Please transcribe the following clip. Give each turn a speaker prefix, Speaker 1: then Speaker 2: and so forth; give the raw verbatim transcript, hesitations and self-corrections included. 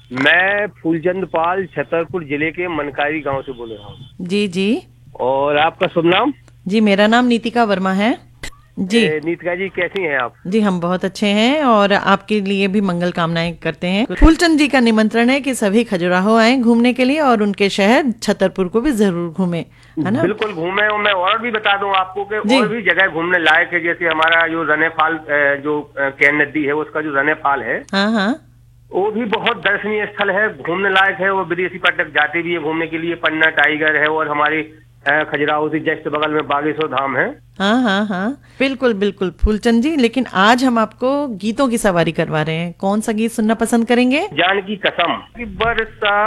Speaker 1: मैं फूलचंद पाल छतरपुर जिले के मनकारी गांव से बोल रहा हूँ।
Speaker 2: जी जी।
Speaker 1: और आपका शुभ नाम?
Speaker 2: जी मेरा नाम नीतिका वर्मा है। जी
Speaker 1: ए, नीतिका जी कैसी हैं आप?
Speaker 2: जी हम बहुत अच्छे हैं और आपके लिए भी मंगल कामनाएं करते हैं। फूलचंद जी का निमंत्रण है कि सभी खजुराहो आए घूमने के लिए और उनके शहर छतरपुर को भी जरूर घूमे, है ना?
Speaker 1: बिल्कुल घूमे। और मैं और भी बता दूं आपको कि
Speaker 2: जी
Speaker 1: और भी जगह घूमने लायक है। जैसे हमारा जो रने फाल अ, जो अ, कैन नदी है उसका जो रने फाल है
Speaker 2: हाँ हाँ।
Speaker 1: वो भी बहुत दर्शनीय स्थल है, घूमने लायक है। वो विदेशी पर्यटक जाते भी है घूमने के लिए। पन्ना टाइगर है और हमारे अ, खजुराहो से जस्ट बगल में बागेश्वर धाम है।
Speaker 2: हाँ हाँ हाँ बिल्कुल बिल्कुल फूलचंद जी, लेकिन आज हम आपको गीतों की सवारी करवा रहे हैं। कौन सा गीत सुनना पसंद करेंगे?
Speaker 1: जान की कसम की बरसा